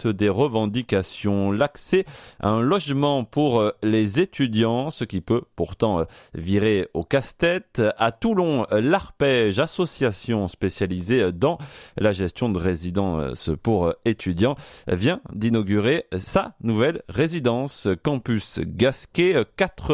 porte des revendications. L'accès à un logement pour les étudiants, ce qui peut pourtant virer au casse-tête. À Toulon, l'Arpège, association spécialisée dans la gestion de résidences pour étudiants, vient d'inaugurer sa nouvelle résidence Campus Gasquet,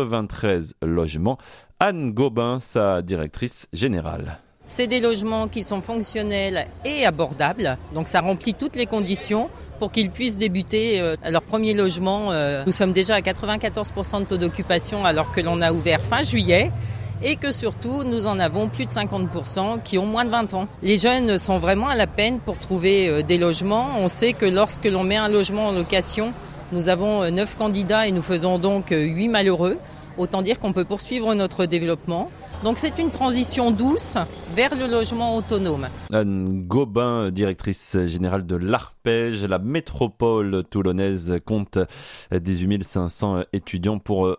93 logements. Anne Gobin, sa directrice générale. C'est des logements qui sont fonctionnels et abordables, donc ça remplit toutes les conditions pour qu'ils puissent débuter leur premier logement. Nous sommes déjà à 94% de taux d'occupation alors que l'on a ouvert fin juillet et que surtout nous en avons plus de 50% qui ont moins de 20 ans. Les jeunes sont vraiment à la peine pour trouver des logements. On sait que lorsque l'on met un logement en location, nous avons 9 candidats et nous faisons donc 8 malheureux. Autant dire qu'on peut poursuivre notre développement. Donc c'est une transition douce vers le logement autonome. Anne Gobin, directrice générale de l'Arpège, la métropole toulonnaise compte 18 500 étudiants pour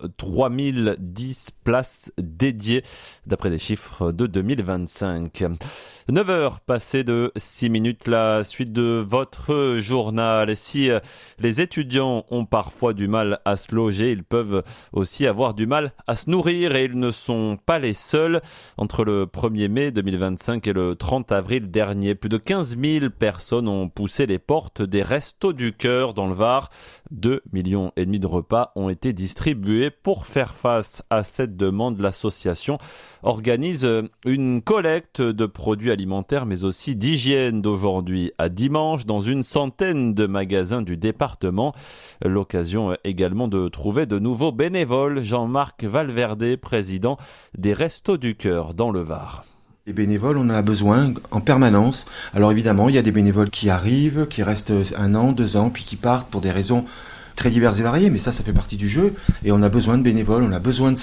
3010 places dédiées, d'après des chiffres de 2025. 9h passées de 6 minutes, la suite de votre journal. Si les étudiants ont parfois du mal à se loger, ils peuvent aussi avoir du mal à se nourrir et ils ne sont pas les seuls. Entre le 1er mai 2025 et le 30 avril dernier, plus de 15 000 personnes ont poussé les portes des Restos du Cœur dans le Var. 2,5 millions de repas ont été distribués. Pour faire face à cette demande, l'association organise une collecte de produits alimentaires mais aussi d'hygiène d'aujourd'hui à dimanche dans une centaine de magasins du département. L'occasion également de trouver de nouveaux bénévoles. Jean-Marc Valverde, président des Restos du Cœur dans le Var. Les bénévoles, on en a besoin en permanence. Alors évidemment, il y a des bénévoles qui arrivent, qui restent 1 an, 2 ans, puis qui partent pour des raisons très diverses et variées, mais ça fait partie du jeu. Et on a besoin de bénévoles, on a besoin de